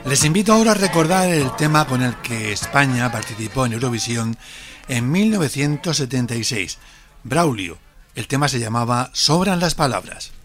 Les invito ahora a recordar el tema con el que España participó en Eurovisión en 1976, Braulio. El tema se llamaba Sobran las palabras.